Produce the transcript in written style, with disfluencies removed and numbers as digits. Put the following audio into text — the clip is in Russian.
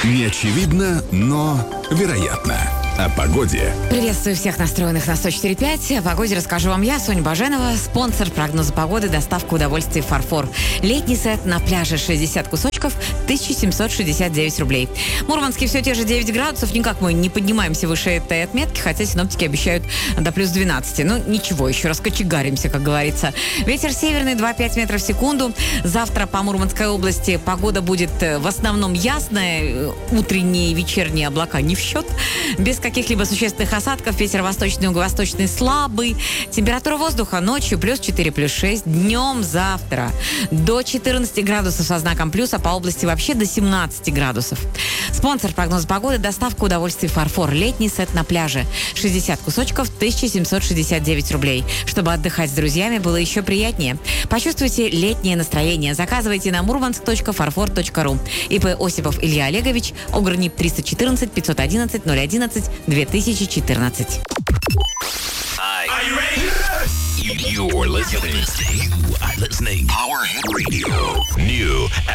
Неочевидно, но вероятно. О погоде. Приветствую всех настроенных на 104.5. О погоде расскажу вам я, Соня Баженова, спонсор прогноза погоды, доставка удовольствий «Фарфор». Летний сет на пляже 60 кусочков, 1769 рублей. Мурманске все те же 9 градусов. Никак мы не поднимаемся выше этой отметки, хотя синоптики обещают до плюс 12. Ну, ничего, еще раз кочегаримся, как говорится. Ветер северный 2,5 метров в секунду. Завтра по Мурманской области погода будет в основном ясная. Утренние и вечерние облака не в счет. Без каких-либо существенных осадков. Ветер восточный, юго-восточный слабый. Температура воздуха ночью плюс 4, плюс 6. Днем завтра до 14 градусов со знаком плюса. По области вообще до 17 градусов. Спонсор прогноза погоды, доставка удовольствий «Фарфор». Летний сет на пляже. 60 кусочков, 1769 рублей. Чтобы отдыхать с друзьями было еще приятнее. Почувствуйте летнее настроение. Заказывайте на murmansk.farfor.ru. ИП Осипов Илья Олегович, ОГРНИП 314 511 011 2014. You're listening. You are listening. Power Hit Radio. New